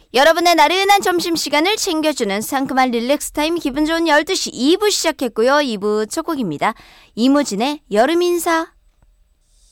여러분의 나른한 점심시간을 챙겨주는 상큼한 릴렉스타임 기분 좋은 12시 2부 시작했고요. 2부 첫 곡입니다. 이무진의 여름인사.